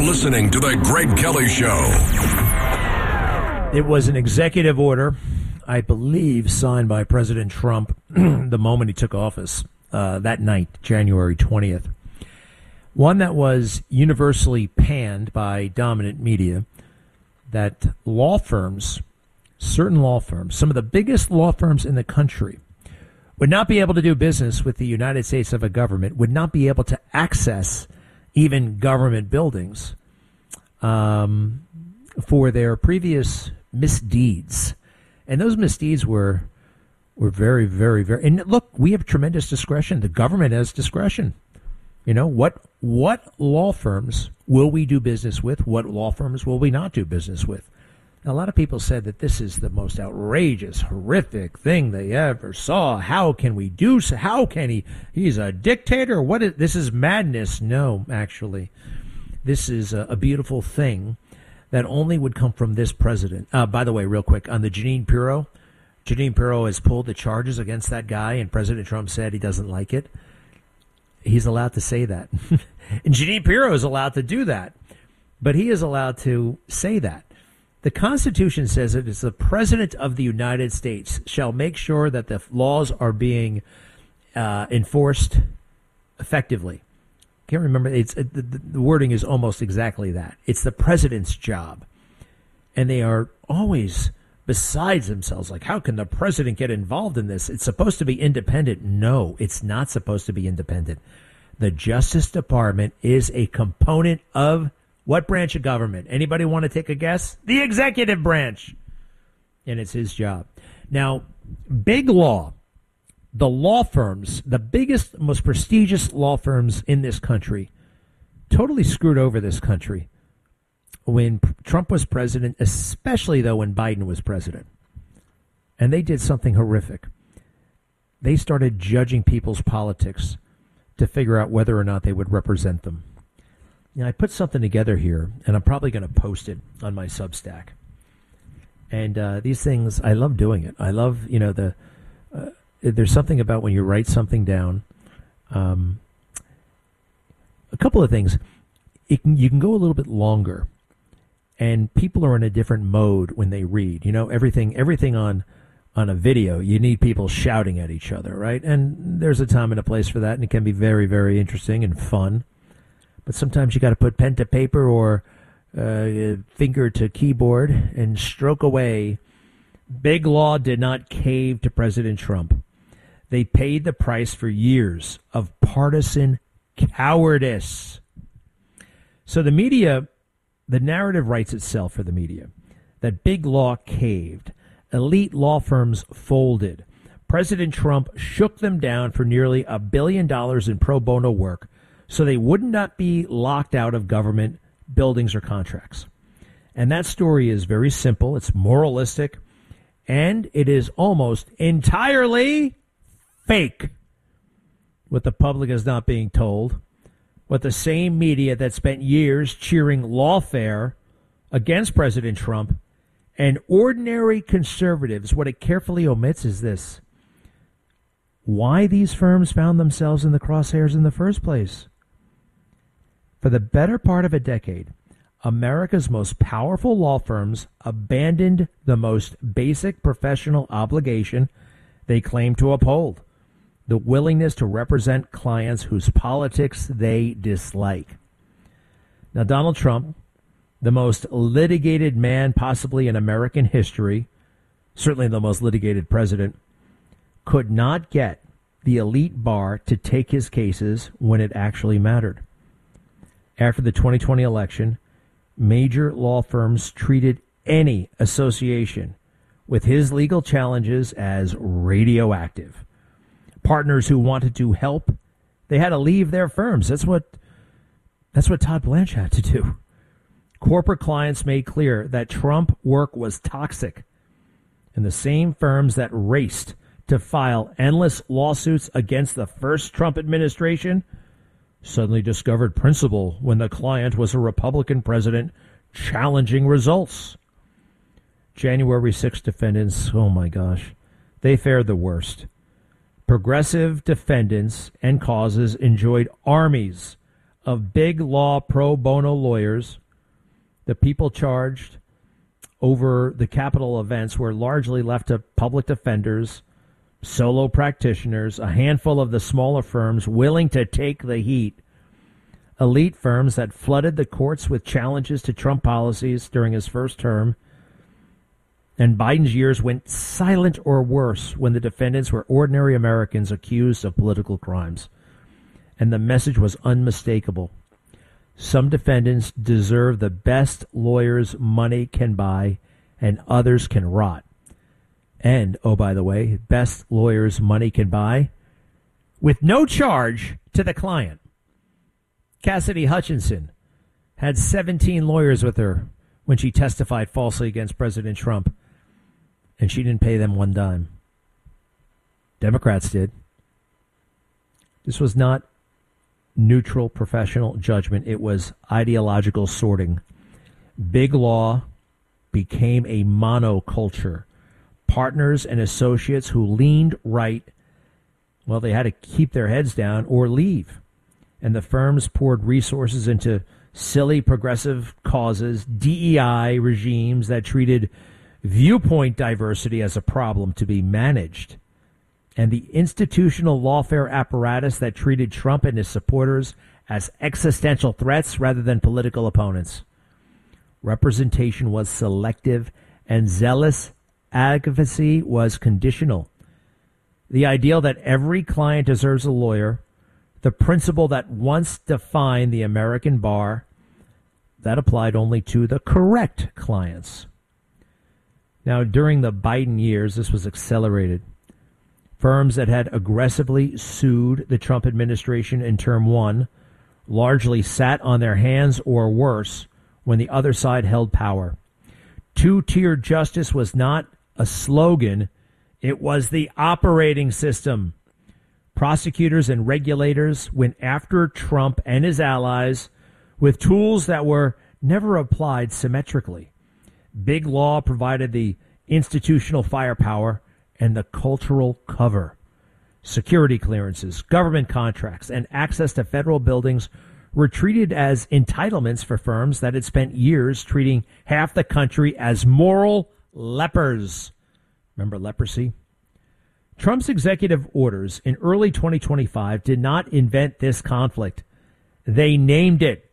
listening to The Greg Kelly Show. It was an executive order, I believe, signed by President Trump the moment he took office that night, January 20th. One that was universally panned by dominant media, that law firms, certain law firms, some of the biggest law firms in the country, would not be able to do business with the United States of a government, would not be able to access even government buildings for their previous misdeeds. And those misdeeds were very, very, very... And look, we have tremendous discretion. The government has discretion. You know, what law firms will we do business with? What law firms will we not do business with? Now, a lot of people said that this is the most outrageous, horrific thing they ever saw. How can we do so? How can he? He's a dictator? This is madness. No, actually, this is a beautiful thing that only would come from this president. By the way, real quick, on the Jeanine Pirro has pulled the charges against that guy, and President Trump said he doesn't like it. He's allowed to say that. And Jeanine Pirro is allowed to do that. But he is allowed to say that. The Constitution says it is the President of the United States shall make sure that the laws are being enforced effectively. Can't remember. The wording is almost exactly that. It's the president's job. And they are always besides themselves. Like, how can the president get involved in this? It's supposed to be independent. No, it's not supposed to be independent. The Justice Department is a component of what branch of government? Anybody want to take a guess? The executive branch. And it's his job. Now, big law. The law firms, the biggest, most prestigious law firms in this country, totally screwed over this country when Trump was president, especially, though, when Biden was president. And they did something horrific. They started judging people's politics to figure out whether or not they would represent them. Now, I put something together here, and I'm probably going to post it on my Substack. And these things, I love doing it. I love, there's something about when you write something down. A couple of things. You can go a little bit longer, and people are in a different mode when they read. You know, everything on a video, you need people shouting at each other, right? And there's a time and a place for that, and it can be very, very interesting and fun. But sometimes you got to put pen to paper or finger to keyboard and stroke away. Big law did not cave to President Trump. They paid the price for years of partisan cowardice. So the media, the narrative writes itself for the media, that big law caved. Elite law firms folded. President Trump shook them down for nearly $1 billion in pro bono work so they would not be locked out of government buildings or contracts. And that story is very simple. It's moralistic, and it is almost entirely fake. What the public is not being told, what the same media that spent years cheering lawfare against President Trump and ordinary conservatives, what it carefully omits is this: why these firms found themselves in the crosshairs in the first place. For the better part of a decade, America's most powerful law firms abandoned the most basic professional obligation they claim to uphold: the willingness to represent clients whose politics they dislike. Now, Donald Trump, the most litigated man possibly in American history, certainly the most litigated president, could not get the elite bar to take his cases when it actually mattered. After the 2020 election, major law firms treated any association with his legal challenges as radioactive. Partners who wanted to help, they had to leave their firms. That's what Todd Blanche had to do. Corporate clients made clear that Trump work was toxic, and the same firms that raced to file endless lawsuits against the first Trump administration suddenly discovered principle when the client was a Republican president challenging results. January 6 defendants, oh my gosh, they fared the worst. Progressive defendants and causes enjoyed armies of big law pro bono lawyers, the people charged over the capital events were largely left to public defenders, solo practitioners, a handful of the smaller firms willing to take the heat, elite firms that flooded the courts with challenges to Trump policies during his first term, and Biden's years went silent or worse when the defendants were ordinary Americans accused of political crimes. And the message was unmistakable. Some defendants deserve the best lawyers money can buy, and others can rot. And, oh, by the way, best lawyers money can buy with no charge to the client. Cassidy Hutchinson had 17 lawyers with her when she testified falsely against President Trump, and she didn't pay them one dime. Democrats did. This was not neutral professional judgment. It was ideological sorting. Big law became a monoculture. Partners and associates who leaned right, well, they had to keep their heads down or leave. And the firms poured resources into silly progressive causes, DEI regimes that treated viewpoint diversity as a problem to be managed, and the institutional lawfare apparatus that treated Trump and his supporters as existential threats rather than political opponents. Representation was selective, and zealous advocacy was conditional. The ideal that every client deserves a lawyer, the principle that once defined the American bar, that applied only to the correct clients. Now, during the Biden years, this was accelerated. Firms that had aggressively sued the Trump administration in term one largely sat on their hands or worse when the other side held power. Two-tier justice was not a slogan. It was the operating system. Prosecutors and regulators went after Trump and his allies with tools that were never applied symmetrically. Big law provided the institutional firepower and the cultural cover. Security clearances, government contracts, and access to federal buildings were treated as entitlements for firms that had spent years treating half the country as moral lepers. Remember leprosy? Trump's executive orders in early 2025 did not invent this conflict. They named it.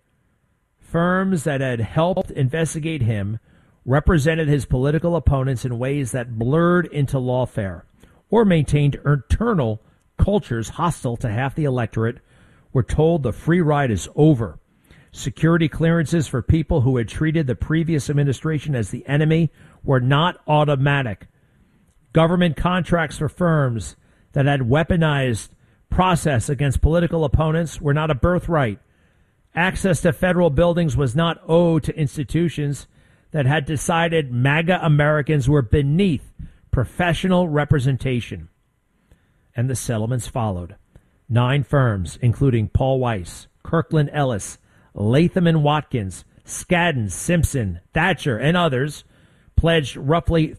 Firms that had helped investigate him represented his political opponents in ways that blurred into lawfare or maintained internal cultures hostile to half the electorate, were told the free ride is over. Security clearances for people who had treated the previous administration as the enemy were not automatic. Government contracts for firms that had weaponized process against political opponents were not a birthright. Access to federal buildings was not owed to institutions that had decided MAGA Americans were beneath professional representation. And the settlements followed. 9 firms, including Paul Weiss, Kirkland Ellis, Latham and Watkins, Skadden, Simpson, Thatcher, and others, pledged roughly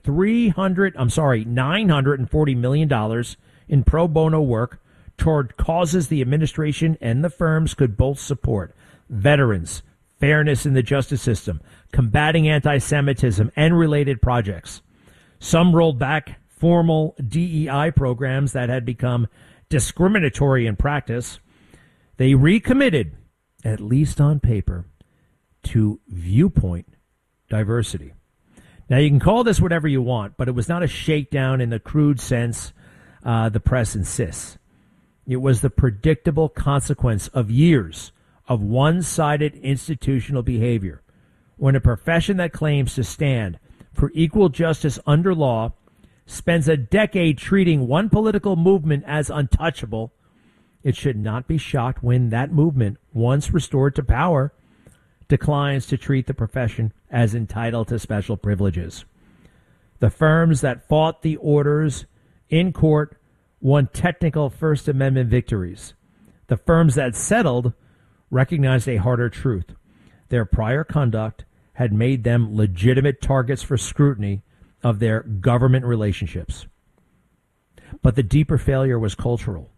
$940 million in pro bono work toward causes the administration and the firms could both support: veterans, fairness in the justice system, combating anti-Semitism, and related projects. Some rolled back formal DEI programs that had become discriminatory in practice. They recommitted, at least on paper, to viewpoint diversity. Now, you can call this whatever you want, but it was not a shakedown in the crude sense the press insists. It was the predictable consequence of years of one-sided institutional behavior. When a profession that claims to stand for equal justice under law spends a decade treating one political movement as untouchable, it should not be shocked when that movement, once restored to power, declines to treat the profession as entitled to special privileges. The firms that fought the orders in court won technical First Amendment victories. The firms that settled recognized a harder truth. Their prior conduct had made them legitimate targets for scrutiny of their government relationships. But the deeper failure was cultural.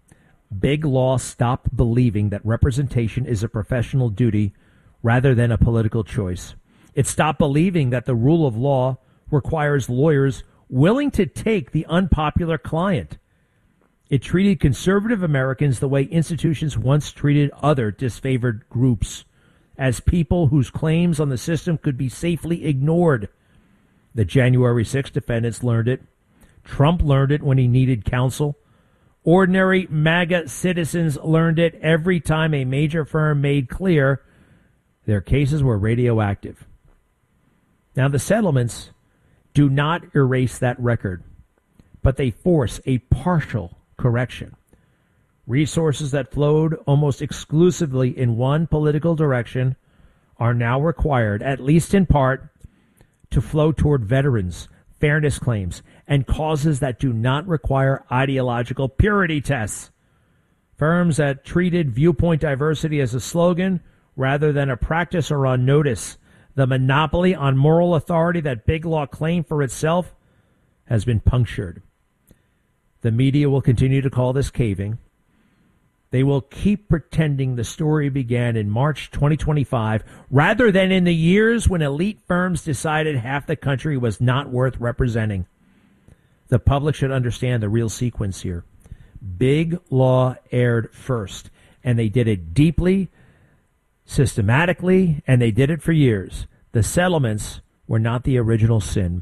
Big Law stopped believing that representation is a professional duty rather than a political choice. It stopped believing that the rule of law requires lawyers willing to take the unpopular client. It treated conservative Americans the way institutions once treated other disfavored groups, as people whose claims on the system could be safely ignored. The January 6 defendants learned it. Trump learned it when he needed counsel. Ordinary MAGA citizens learned it every time a major firm made clear their cases were radioactive. Now, the settlements do not erase that record, but they force a partial correction. Resources that flowed almost exclusively in one political direction are now required, at least in part, to flow toward veterans, fairness claims, and causes that do not require ideological purity tests. Firms that treated viewpoint diversity as a slogan rather than a practice are on notice. The monopoly on moral authority that Big Law claimed for itself has been punctured. The media will continue to call this caving. They will keep pretending the story began in March 2025 rather than in the years when elite firms decided half the country was not worth representing. The public should understand the real sequence here. Big Law aired first, and they did it deeply, systematically, and they did it for years. The settlements were not the original sin.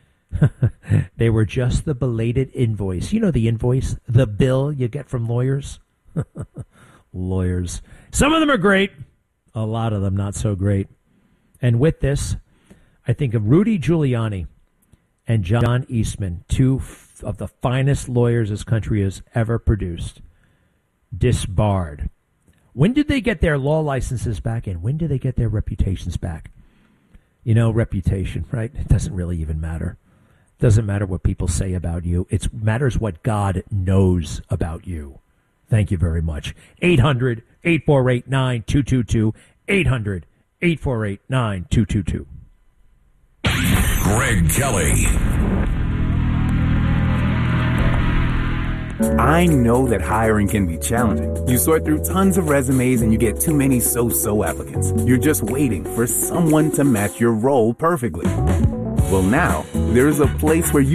They were just the belated invoice. You know the invoice, the bill you get from lawyers? Lawyers. Some of them are great. A lot of them not so great. And with this, I think of Rudy Giuliani and John Eastman, two of the finest lawyers this country has ever produced, disbarred. When did they get their law licenses back, and when did they get their reputations back? You know, reputation, right? It doesn't really even matter. It doesn't matter what people say about you. It matters what God knows about you. Thank you very much. 800-848-9222. 800-848-9222. Greg Kelly. I know that hiring can be challenging. You sort through tons of resumes and you get too many so-so applicants. You're just waiting for someone to match your role perfectly. Well, now, there's a place where you